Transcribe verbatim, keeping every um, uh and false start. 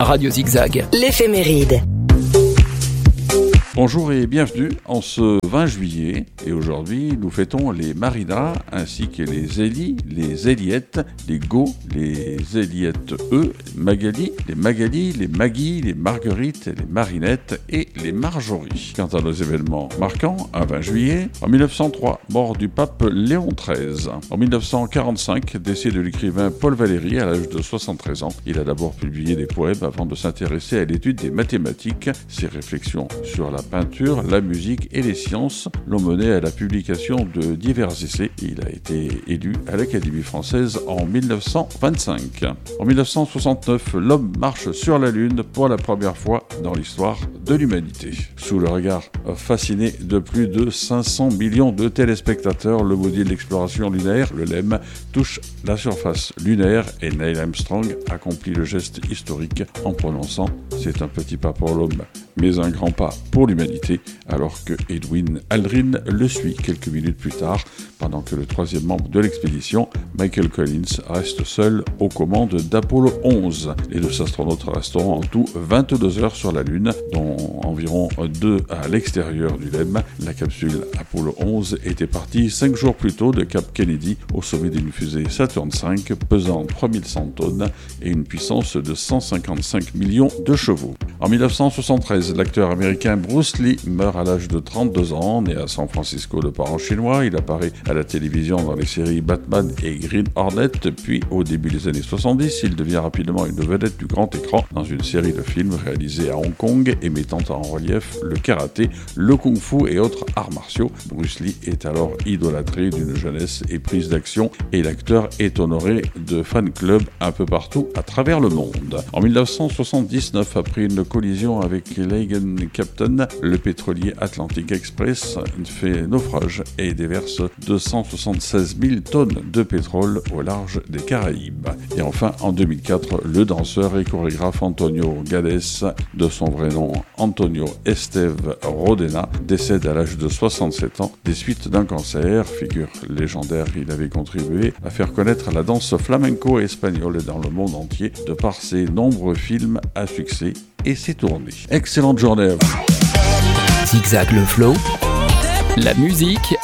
Radio Zigzag. L'éphéméride. Bonjour et bienvenue en ce vingt juillet. Et aujourd'hui, nous fêtons les Marina ainsi que les Élie, les Éliettes, les Go, les Éliettes E, Magali, les Magali, les Maggie, les Marguerites, les Marinettes et les Marjorie. Quant à nos événements marquants, un vingt juillet, en mille neuf cent trois, mort du pape Léon treize. En mille neuf cent quarante-cinq, décès de l'écrivain Paul Valéry à l'âge de soixante-treize ans. Il a d'abord publié des poèmes avant de s'intéresser à l'étude des mathématiques. Ses réflexions sur la peinture, la musique et les sciences l'ont mené à la publication de divers essais. Il a été élu à l'Académie française en mille neuf cent vingt-cinq. En mille neuf cent soixante-neuf, l'homme marche sur la Lune pour la première fois dans l'histoire de l'humanité. Sous le regard fasciné de plus de cinq cents millions de téléspectateurs, le module d'exploration lunaire, le L E M, touche la surface lunaire et Neil Armstrong accomplit le geste historique en prononçant « C'est un petit pas pour l'homme, mais un grand pas pour l'humanité », alors que Edwin Aldrin le suit quelques minutes plus tard, pendant que le troisième membre de l'expédition, Michael Collins, reste seul aux commandes d'Apollo onze. Les deux astronautes resteront en tout vingt-deux heures sur la Lune, dont environ deux à l'extérieur du L E M. La capsule Apollo onze était partie cinq jours plus tôt de Cap Kennedy au sommet d'une fusée Saturn cinq pesant trois mille cent tonnes et une puissance de cent cinquante-cinq millions de chevaux. En mille neuf cent soixante-treize, l'acteur américain Bruce Lee meurt à l'âge de trente-deux ans. Né à San Francisco de parents chinois, il apparaît à la télévision dans les séries Batman et Green Hornet, puis au début des années soixante-dix, il devient rapidement une vedette du grand écran dans une série de films réalisés à Hong Kong et mettant en relief le karaté, le kung-fu et autres arts martiaux. Bruce Lee est alors idolâtré d'une jeunesse éprise d'action et l'acteur est honoré de fan-clubs un peu partout à travers le monde. En mille neuf cent soixante-dix-neuf, après une collision avec l'Eagan Captain, le pétrolier Atlantic Express fait naufrage et déverse deux cent soixante-seize mille tonnes de pétrole au large des Caraïbes. Et enfin, en deux mille quatre, le danseur et chorégraphe Antonio Gades, de son vrai nom Antonio Esteve Rodena, décède à l'âge de soixante-sept ans des suites d'un cancer. Figure légendaire, il avait contribué à faire connaître la danse flamenco espagnole dans le monde entier de par ses nombreux films à succès et ses tournées. Excellente journée à vous. Zigzag le flow, la musique